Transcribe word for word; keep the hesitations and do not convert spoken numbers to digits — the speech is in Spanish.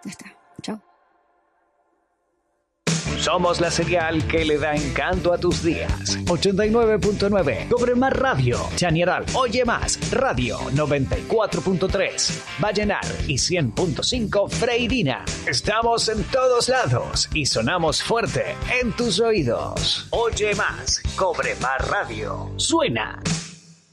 Ya está. Chao. Somos la señal que le da encanto a tus días. ochenta y nueve punto nueve Cobre Más Radio. Chañaral. Oye Más Radio. noventa y cuatro punto tres Vallenar y cien punto cinco Freirina. Estamos en todos lados y sonamos fuerte en tus oídos. Oye Más. Cobre Más Radio. Suena